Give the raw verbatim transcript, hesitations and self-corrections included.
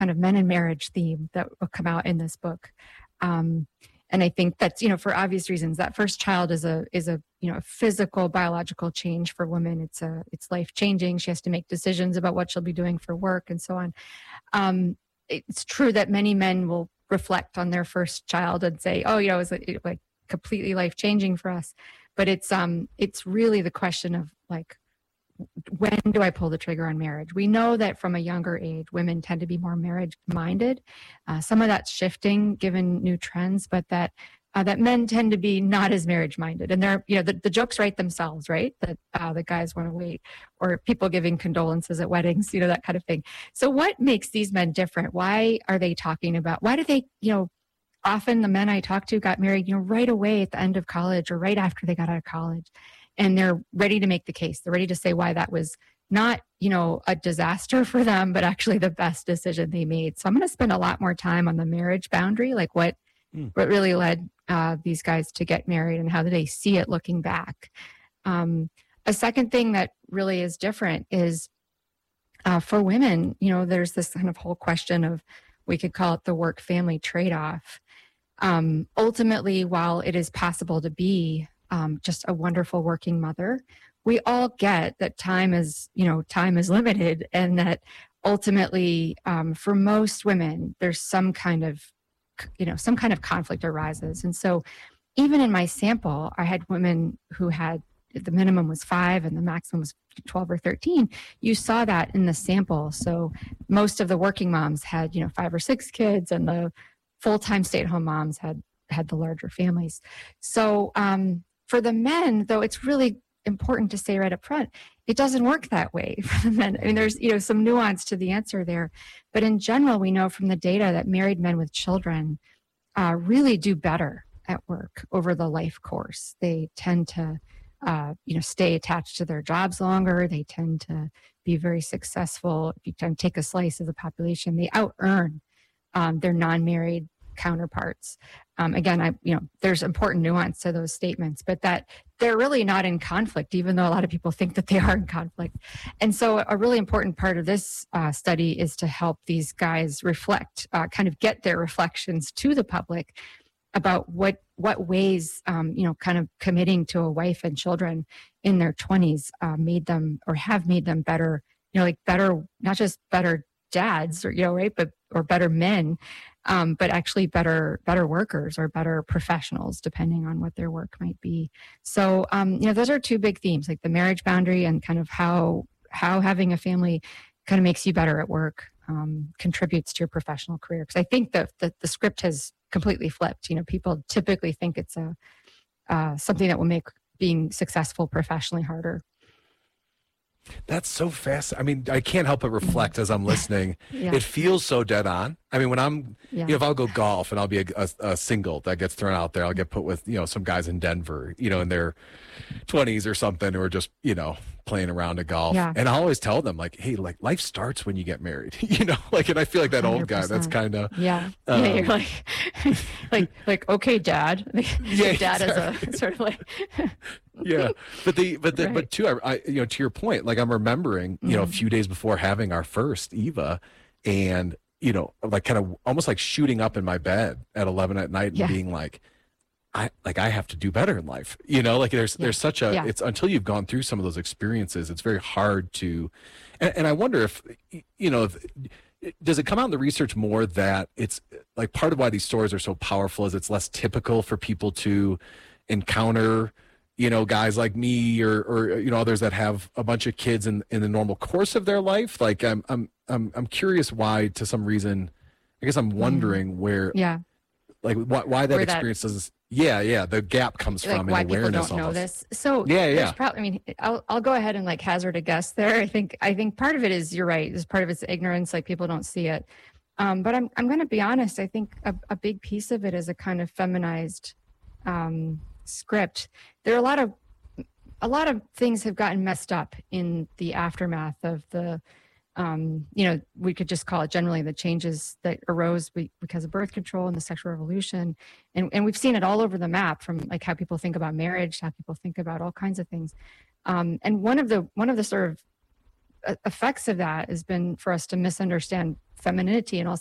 kind of men in marriage theme that will come out in this book. Um, and I think that's, you know, for obvious reasons, that first child is a, is a, you know, a physical, biological change for women. It's a, it's life changing. She has to make decisions about what she'll be doing for work and so on. Um, it's true that many men will reflect on their first child and say, oh, you know, it was like, like completely life changing for us. But it's, um, it's really the question of like, when do I pull the trigger on marriage? We know that from a younger age, women tend to be more marriage minded. Uh, some of that's shifting given new trends, but that uh, that men tend to be not as marriage minded. And they're, you know, the, the jokes write themselves, right? That uh, the guys want to wait, or people giving condolences at weddings, you know, that kind of thing. So what makes these men different? Why are they talking about, why do they, you know, often the men I talk to got married, you know, right away at the end of college or right after they got out of college. And they're ready to make the case. They're ready to say why that was not, you know, a disaster for them, but actually the best decision they made. So I'm going to spend a lot more time on the marriage boundary, like what, mm. what really led uh, these guys to get married and how do they see it looking back. Um, a second thing that really is different is uh, for women, you know, there's this kind of whole question of, we could call it the work-family trade-off. Um, ultimately, while it is possible to be Um, just a wonderful working mother, we all get that time is, you know, time is limited, and that ultimately, um, for most women, there's some kind of, you know, some kind of conflict arises. And so even in my sample, I had women who had, the minimum was five and the maximum was twelve or thirteen. You saw that in the sample. So most of the working moms had, you know, five or six kids, and the full-time stay-at-home moms had, had the larger families. So, um, for the men, though, it's really important to say right up front, it doesn't work that way for the men. I mean, there's, you know, some nuance to the answer there. But in general, we know from the data that married men with children uh, really do better at work over the life course. They tend to, uh, you know, stay attached to their jobs longer. They tend to be very successful. If you can take a slice of the population, they out-earn um, their non-married counterparts. Um, again, I, you know, there's important nuance to those statements, but that they're really not in conflict, even though a lot of people think that they are in conflict. And so a really important part of this uh, study is to help these guys reflect, uh, kind of get their reflections to the public about what, what ways, um, you know, kind of committing to a wife and children in their twenties uh, made them, or have made them better, you know, like better, not just better dads, or, you know, right, but, or better men, um, but actually better, better workers or better professionals, depending on what their work might be. So, um, you know, those are two big themes, like the marriage boundary and kind of how, how having a family kind of makes you better at work, um, contributes to your professional career. Because I think that the, the script has completely flipped. You know, people typically think it's a, uh, something that will make being successful professionally harder. That's so fast. I mean, I can't help but reflect as I'm listening. Yeah. It feels so dead on. I mean, when I'm, yeah. you know, if I'll go golf and I'll be a, a, a single that gets thrown out there, I'll get put with, you know, some guys in Denver, you know, in their twenties or something, who are just, you know, playing around at golf. Yeah. And I always tell them, like, hey, like, life starts when you get married, you know, like, and I feel like that one hundred percent old guy, that's kind of, yeah. Um, yeah, you're like, like, like, okay, dad. Yeah, dad exactly. is a sort of like, yeah. But the, but the, right. but too, I, I, you know, to your point, like, I'm remembering, you mm-hmm. know, a few days before having our first, Eva, and, you know, like kind of almost like shooting up in my bed at eleven at night and yeah. being like, I like I have to do better in life. You know, like there's yeah. there's such a yeah. it's until you've gone through some of those experiences, it's very hard to. And, and I wonder if, you know, if, does it come out in the research more that it's like part of why these stories are so powerful is it's less typical for people to encounter, you know, guys like me or or you know others that have a bunch of kids in in the normal course of their life. Like I'm I'm I'm I'm curious why, to some reason, I guess I'm wondering mm. where yeah like why why that where experience that, does yeah yeah the gap comes like from why in awareness. People don't almost. know this. So yeah yeah. Probably, I mean, I'll I'll go ahead and like hazard a guess there. I think I think part of it is you're right. Is part of it's ignorance, like people don't see it. Um, but I'm I'm going to be honest. I think a, a big piece of it is a kind of feminized um, script. There are a lot of a lot of things have gotten messed up in the aftermath of the. Um, you know, we could just call it generally the changes that arose be, because of birth control and the sexual revolution. And, and we've seen it all over the map, from like how people think about marriage, how people think about all kinds of things. Um, and one of the, one of the sort of effects of that has been for us to misunderstand femininity and also